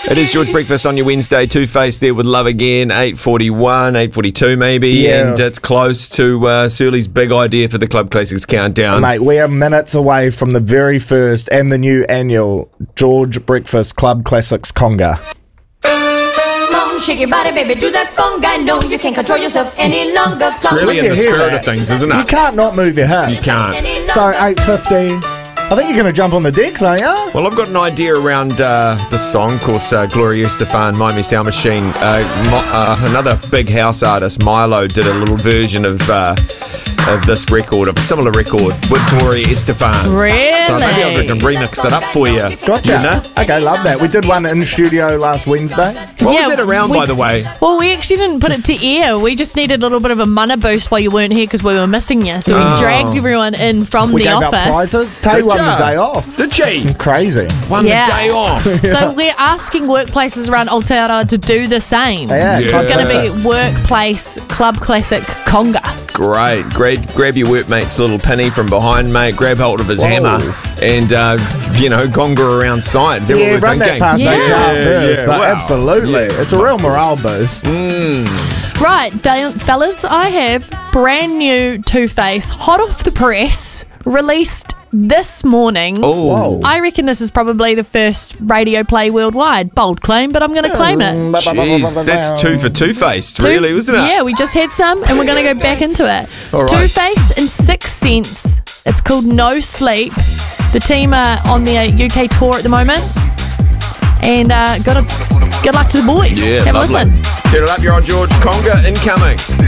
It is George Breakfast on your Wednesday. Two-Face there with Love Again, 8:41, 8:42 maybe. Yeah. And it's close to Surly's big idea for the Club Classics Countdown. Mate, we are minutes away from the very first and the new annual George Breakfast Club Classics Conga. Shake your body, baby, do that conga. No, you can't control yourself any longer. It's really in the spirit of things, isn't You it? can't not move your hips. You can't. So 8:50. I think you're going to jump on the decks, aren't you? Well, I've got an idea around this song. Of course, Gloria Estefan, Miami Sound Machine. Another big house artist, Milo, did a little version of this record, a similar record with Gloria Estefan. Really? So maybe I can remix it up for you. Gotcha. You know? Okay, love that. We did one in studio last Wednesday. What was Yeah, that around, by the way? Well, we actually didn't put it to air. We just needed a little bit of a mana boost while you weren't here because we were missing you. So we dragged everyone in from We the gave office. out prizes. Tay Did won ya? the day off. Did she? Crazy. Won Yeah. the day off. So we're asking workplaces around Aotearoa to do the same. Yeah, This is going to be workplace club classic conga. Great. Grab your workmate's little penny from behind, mate. Grab hold of his hammer and, conga around site. Is that what Yeah, we're run that thinking? past Yeah. HR first, but wow. absolutely. It's a real morale boost. Right, fellas, I have brand new Two-Face, hot off the press, released this morning. Oh, Whoa. I reckon this is probably the first radio play worldwide. Bold claim, but I'm going to claim it. jeez. That's two for Two-Faced, really, wasn't it? Yeah, we just had some, and we're going to go back into it. All right. Two-Face and 6 Cents. It's called No Sleep. The team are on their UK tour at the moment. And good luck to the boys. Yeah, Have lovely. a listen. Turn it up, you're on George. Conga incoming.